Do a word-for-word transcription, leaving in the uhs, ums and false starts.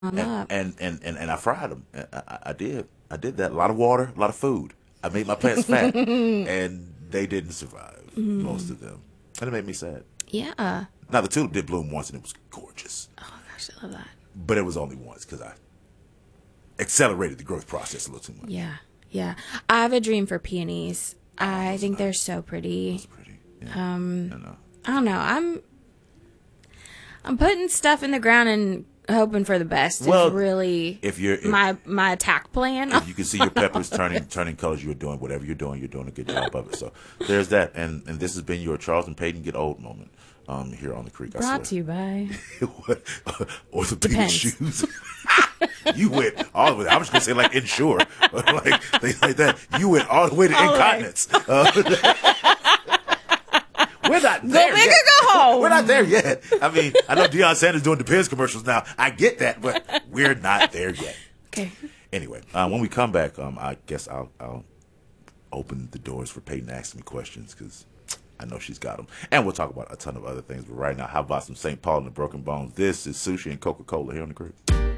I'm and up. and and and, and I fried them. I, I, I did. I did that. A lot of water, a lot of food. I made my plants fat, and they didn't survive. Most of them, and it made me sad. Yeah. Now the tulip did bloom once, and it was gorgeous, Oh gosh, I love that. but it was only once because I accelerated the growth process a little too much. Yeah. Yeah. I have a dream for peonies. I think they're so pretty. It's pretty. Yeah. Um, I know. I don't know. I'm I'm putting stuff in the ground and hoping for the best. Well, is really if you're if, my my attack plan. if you can see your peppers turning turning colors, you're doing whatever you're doing. You're doing a good job of it. So there's that. And and this has been your Charles and Peyton Get Old moment um, here on the Creek. I Brought to swear. you by What? Uh, orthopedic Depends. shoes. You went all the way. I was going to say like Ensure, like things like that. You went all the way to All the way. incontinence. Uh, we're not Go there big yet. or go home. We're not there yet. I mean, I know Deion Sanders doing Depends commercials now. I get that, but we're not there yet. Okay. Anyway, uh, when we come back, um, I guess I'll, I'll open the doors for Peyton to ask me questions because I know she's got them. And we'll talk about a ton of other things. But right now, how about some Saint Paul and the Broken Bones? This is Sushi and Coca-Cola here on the Creek.